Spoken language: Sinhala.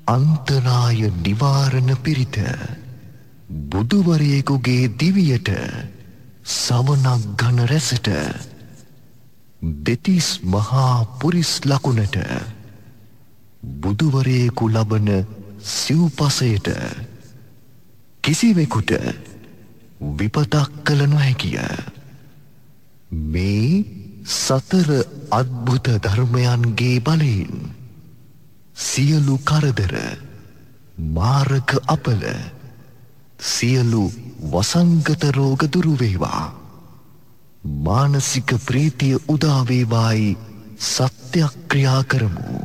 අන්තරාය නිවාරණ පිරිත බුදුවරයෙකුගේ දිවියට සවනක් ඝන රැසට දෙතිස් මහා පුරිස් ලකුණට බුදුවරයෙකු ලබන සිව්පසයට කිසිවෙකුට විපතක් කළ නොහැකිය. මේ සතර අද්භුත ධර්මයන්ගේ බලයෙන් සියලු කරදර මාරක අපල සියලු වසංගත රෝග දුරු වේවා. මානසික ප්‍රීතිය උදා වේවායි සත්‍යක්‍රියා කරමු.